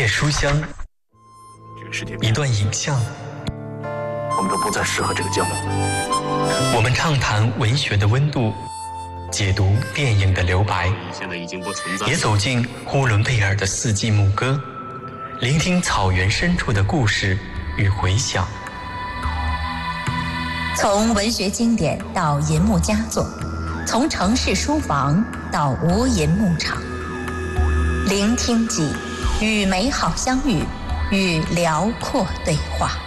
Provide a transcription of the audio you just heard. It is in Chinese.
夜书香， 这个世界一段影像， 我们都不再适合这个江湖。 我们畅谈文学的温度，解读电影的留白， 现在已经不存在。 也走进呼伦贝尔的四季牧歌，聆听草原深处的故事与回响。 从文学经典到银幕佳作，从城市书房到无垠牧场，聆听记与美好相遇，与辽阔对话。